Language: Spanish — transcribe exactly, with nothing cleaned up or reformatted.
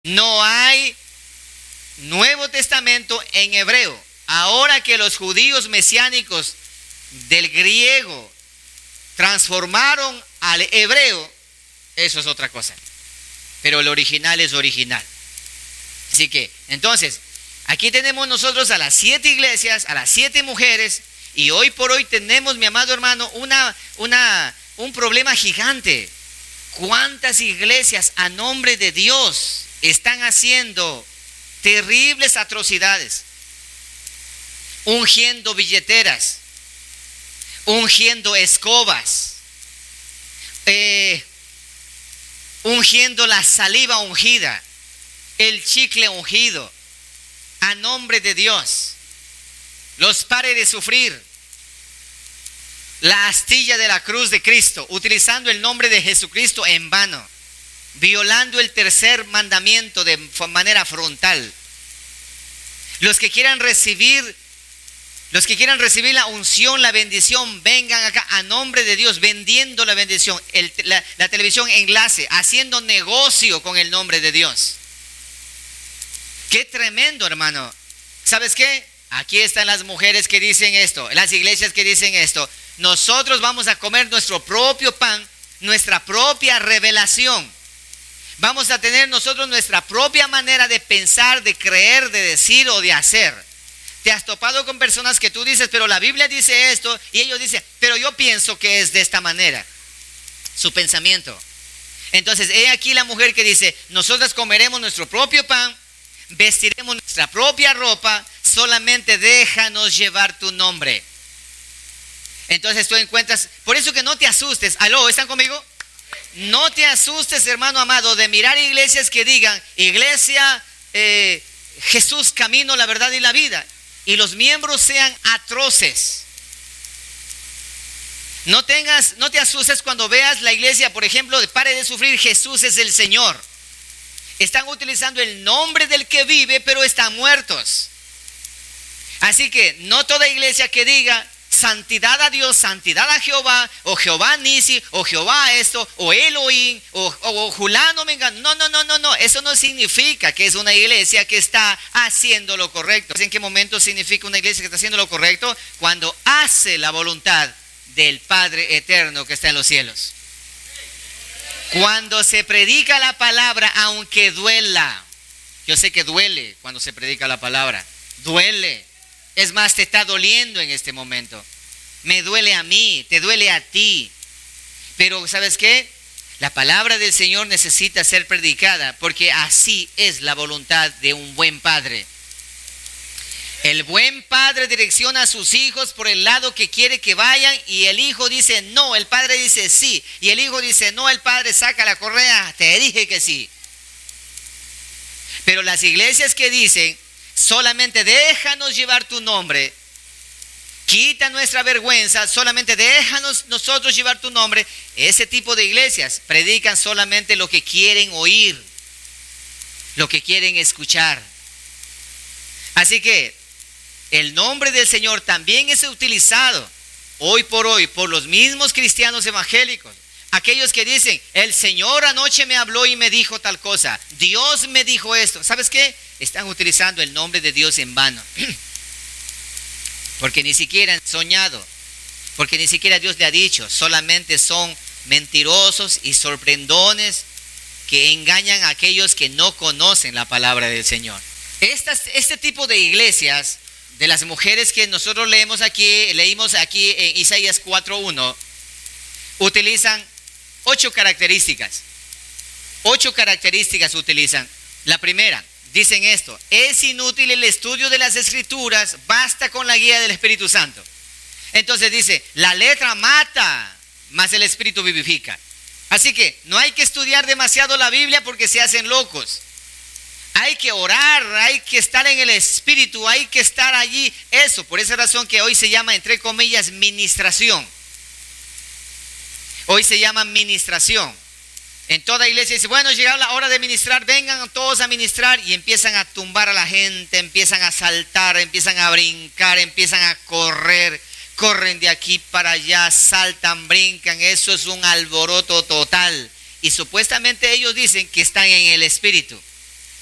No hay Nuevo Testamento en hebreo. Ahora que los judíos mesiánicos del griego transformaron al hebreo, eso es otra cosa. Pero el original es original. Así que, entonces, aquí tenemos nosotros a las siete iglesias, a las siete mujeres, y hoy por hoy tenemos, mi amado hermano, una, una, un problema gigante. ¿Cuántas iglesias a nombre de Dios están haciendo terribles atrocidades? Ungiendo billeteras, ungiendo escobas, eh, ungiendo la saliva ungida, el chicle ungido, a nombre de Dios. Los pare de sufrir. La astilla de la cruz de Cristo, utilizando el nombre de Jesucristo en vano, violando el tercer mandamiento de manera frontal. Los que quieran recibir, los que quieran recibir la unción, la bendición, vengan acá a nombre de Dios, vendiendo la bendición, el, la, la televisión enlace, haciendo negocio con el nombre de Dios. Qué tremendo, hermano. ¿Sabes qué? Aquí están las mujeres que dicen esto, las iglesias que dicen esto. Nosotros vamos a comer nuestro propio pan, nuestra propia revelación. Vamos a tener nosotros nuestra propia manera de pensar, de creer, de decir o de hacer. Te has topado con personas que tú dices, pero la Biblia dice esto, y ellos dicen, pero yo pienso que es de esta manera. Su pensamiento. Entonces, he aquí la mujer que dice, nosotros comeremos nuestro propio pan, vestiremos nuestra propia ropa, solamente déjanos llevar tu nombre. Entonces tú encuentras, por eso que no te asustes. ¿Aló? ¿Están conmigo? No te asustes, hermano amado, de mirar iglesias que digan, iglesia eh, Jesús, camino, la verdad y la vida, y los miembros sean atroces. No tengas, no te asustes cuando veas la iglesia, por ejemplo, de pare de sufrir, Jesús es el Señor. Están utilizando el nombre del que vive, pero están muertos. Así que no toda iglesia que diga santidad a Dios, santidad a Jehová, o Jehová Nisi, o Jehová esto, o Elohim, o, o, o Julano, venga. No, no, no, no, no. Eso no significa que es una iglesia que está haciendo lo correcto. ¿En qué momento significa una iglesia que está haciendo lo correcto? Cuando hace la voluntad del Padre eterno que está en los cielos. Cuando se predica la palabra, aunque duela. Yo sé que duele cuando se predica la palabra. Duele. Es más, te está doliendo en este momento. Me duele a mí, te duele a ti. Pero ¿sabes qué? La palabra del Señor necesita ser predicada, porque así es la voluntad de un buen padre. El buen padre direcciona a sus hijos por el lado que quiere que vayan, y el hijo dice no, el padre dice sí, y el hijo dice no, el padre saca la correa, te dije que sí. Pero las iglesias que dicen solamente déjanos llevar tu nombre, quita nuestra vergüenza, solamente déjanos nosotros llevar tu nombre, ese tipo de iglesias predican solamente lo que quieren oír, lo que quieren escuchar. Así que el nombre del Señor también es utilizado hoy por hoy por los mismos cristianos evangélicos. Aquellos que dicen, el Señor anoche me habló y me dijo tal cosa, Dios me dijo esto. ¿Sabes qué? Están utilizando el nombre de Dios en vano. Porque ni siquiera han soñado, porque ni siquiera Dios le ha dicho. Solamente son mentirosos y sorprendones que engañan a aquellos que no conocen la palabra del Señor. Estas, este tipo de iglesias, de las mujeres que nosotros leemos aquí, leímos aquí en Isaías cuatro uno, utilizan ocho características. Ocho características utilizan. La primera, dicen esto: es inútil el estudio de las escrituras, basta con la guía del Espíritu Santo. Entonces dice, la letra mata, mas el Espíritu vivifica. Así que no hay que estudiar demasiado la Biblia porque se hacen locos. Hay que orar, hay que estar en el Espíritu, hay que estar allí. Eso, por esa razón que hoy se llama, entre comillas, ministración. Hoy se llama ministración. En toda iglesia dice, bueno, llegó la hora de ministrar, vengan todos a ministrar, y empiezan a tumbar a la gente, empiezan a saltar, empiezan a brincar, empiezan a correr, corren de aquí para allá, saltan, brincan. Eso es un alboroto total. Y supuestamente ellos dicen que están en el Espíritu.